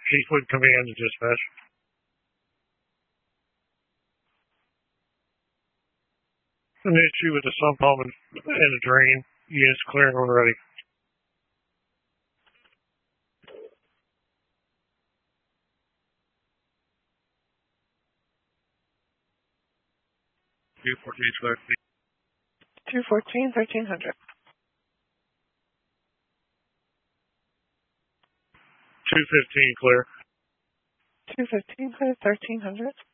Keithwood Command to dispatch. An issue with the sump pump and a drain. Units clearing already. clear. 214, 1300. 215 clear. 215 clear, 1300.